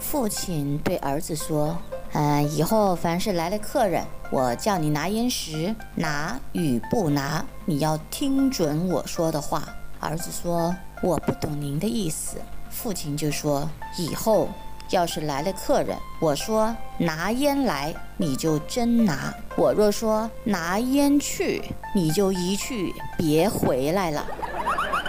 父亲对儿子说，以后凡是来了客人，我叫你拿烟时，拿与不拿，你要听准我说的话。儿子说，我不懂您的意思。父亲就说，以后要是来了客人，我说拿烟来，你就真拿；我若说拿烟去，你就一去别回来了。